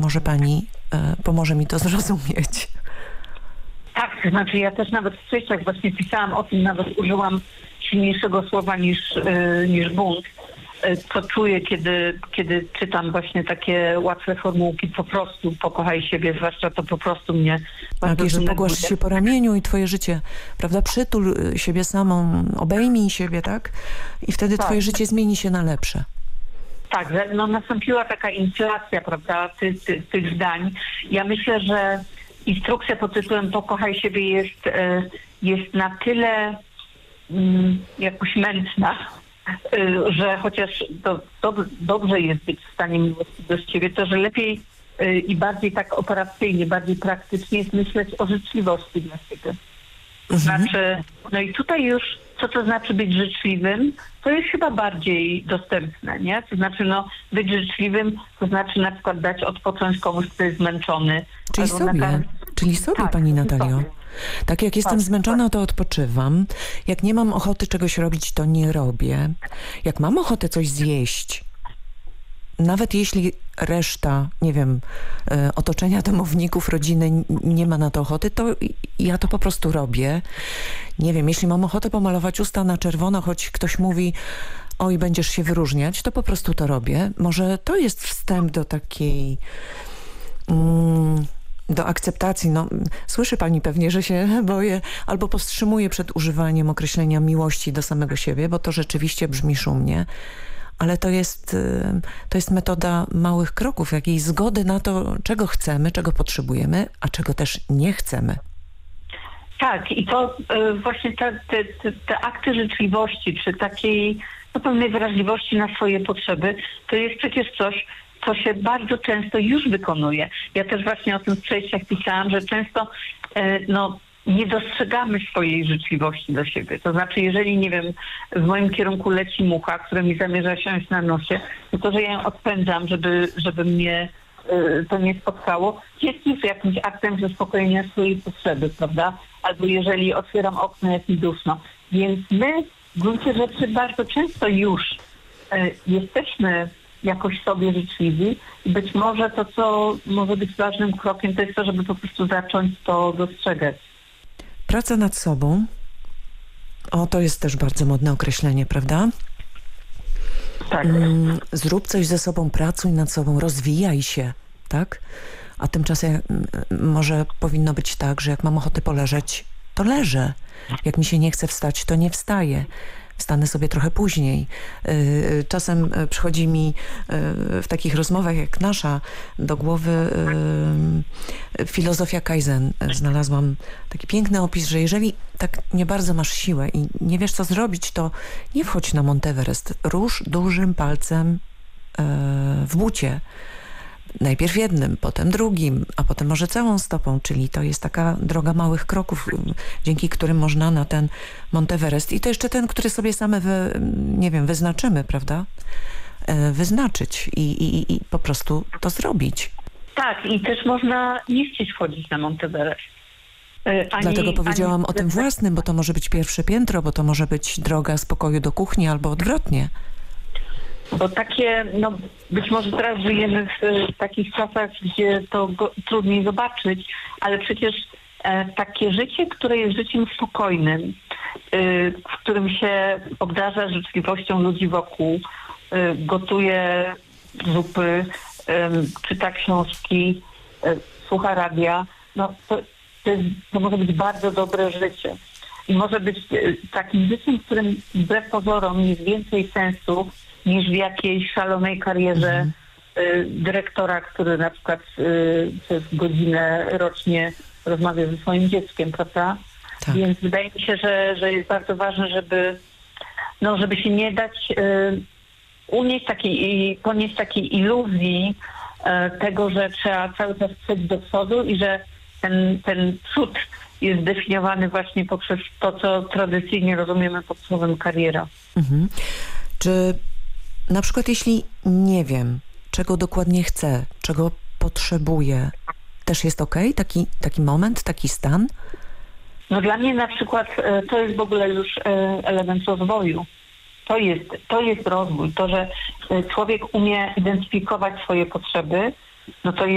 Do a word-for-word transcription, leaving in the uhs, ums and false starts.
może pani e, pomoże mi to zrozumieć. Tak, to znaczy ja też nawet w przejściach właśnie pisałam o tym, nawet użyłam silniejszego słowa niż, yy, niż bunt. Yy, co czuję, kiedy, kiedy czytam właśnie takie łatwe formułki, po prostu pokochaj siebie, zwłaszcza to po prostu mnie bardzo Tak, jeszcze denerwuje. pogłasz się po ramieniu i twoje życie, prawda, przytul siebie samą, obejmij siebie, tak? I wtedy Tak. twoje życie zmieni się na lepsze. Tak, że no nastąpiła taka inflacja, prawda, ty, ty, tych zdań. Ja myślę, że instrukcja pod tytułem Pokochaj siebie jest, e, jest na tyle mm, jakoś mętna, e, że chociaż to, to dobrze jest być w stanie miłości do siebie, to że lepiej e, i bardziej tak operacyjnie, bardziej praktycznie jest myśleć o życzliwości dla siebie. To Mhm. znaczy, no i tutaj już co to znaczy być życzliwym, to jest chyba bardziej dostępne, nie? To znaczy, no, być życzliwym, to znaczy na przykład dać odpocząć komuś, kto jest zmęczony. Czyli Albo sobie, na- czyli sobie, Tak, pani Natalio. sobie. Tak, jak jestem Tak, zmęczona, to odpoczywam. Jak nie mam ochoty czegoś robić, to nie robię. Jak mam ochotę coś zjeść, nawet jeśli reszta, nie wiem, e, otoczenia, domowników, rodziny n- nie ma na to ochoty, to i- ja to po prostu robię. Nie wiem, jeśli mam ochotę pomalować usta na czerwono, choć ktoś mówi, oj, będziesz się wyróżniać, to po prostu to robię. Może to jest wstęp do takiej... Mm, do akceptacji. No, słyszy pani pewnie, że się boję albo powstrzymuję przed używaniem określenia miłości do samego siebie, bo to rzeczywiście brzmi szumnie. Ale to jest, y, to jest metoda małych kroków, jakiej zgody na to, czego chcemy, czego potrzebujemy, a czego też nie chcemy. Tak, i to y, właśnie te, te, te, te akty życzliwości, czy takiej no, pewnej wrażliwości na swoje potrzeby, to jest przecież coś, co się bardzo często już wykonuje. Ja też właśnie o tym w przejściach pisałam, że często y, no, nie dostrzegamy swojej życzliwości do siebie. To znaczy, jeżeli, nie wiem, w moim kierunku leci mucha, która mi zamierza siąść na nosie, to to, że ja ją odpędzam, żeby, żeby mnie y, to nie spotkało, jest już jakimś aktem zaspokojenia swojej potrzeby, prawda? Albo jeżeli otwieram okno, jak mi duszno. Więc my w gruncie rzeczy bardzo często już y, jesteśmy jakoś sobie życzliwi i być może to, co może być ważnym krokiem, to jest to, żeby po prostu zacząć to dostrzegać. Praca nad sobą, o, to jest też bardzo modne określenie, prawda? Tak. Mm, zrób coś ze sobą, pracuj nad sobą, rozwijaj się, tak? A tymczasem mm, może powinno być tak, że jak mam ochotę poleżeć, to leżę. Jak mi się nie chce wstać, to nie wstaję. Wstanę sobie trochę później. Yy, Czasem yy, przychodzi mi yy, w takich rozmowach jak nasza do głowy yy, filozofia Kaizen. Znalazłam taki piękny opis, że jeżeli tak nie bardzo masz siłę i nie wiesz, co zrobić, to nie wchodź na Monteverest. Rusz dużym palcem yy, w bucie. Najpierw jednym, potem drugim, a potem może całą stopą, czyli to jest taka droga małych kroków, dzięki którym można na ten Monteverest i to jeszcze ten, który sobie same, wy, nie wiem, wyznaczymy, prawda? E, wyznaczyć i, i, i po prostu to zrobić. Tak, i też można nie chcieć wchodzić na Monteverest. Yy, ani, Dlatego powiedziałam ani... o tym własnym, bo to może być pierwsze piętro, bo to może być droga z pokoju do kuchni albo odwrotnie. Bo takie, no być może teraz żyjemy w, w takich czasach, gdzie to go, trudniej zobaczyć, ale przecież e, takie życie, które jest życiem spokojnym, y, w którym się obdarza życzliwością ludzi wokół, y, gotuje zupy, y, czyta książki, y, słucha radia, no to, to, jest, to może być bardzo dobre życie. I może być y, takim życiem, w którym wbrew pozorom jest więcej sensu niż w jakiejś szalonej karierze mhm. y, dyrektora, który na przykład y, przez godzinę rocznie rozmawia ze swoim dzieckiem, prawda? Tak. Więc wydaje mi się, że, że jest bardzo ważne, żeby, no, żeby się nie dać y, unieść takiej, ponieść takiej iluzji y, tego, że trzeba cały czas przejść do przodu i że ten, ten cud jest zdefiniowany właśnie poprzez to, co tradycyjnie rozumiemy pod słowem kariera. Mhm. Czy na przykład jeśli nie wiem, czego dokładnie chcę, czego potrzebuję, też jest okej? Taki, taki moment, taki stan? No dla mnie na przykład e, to jest w ogóle już e, element rozwoju. To jest, to jest rozwój. To, że e, człowiek umie identyfikować swoje potrzeby, no to jest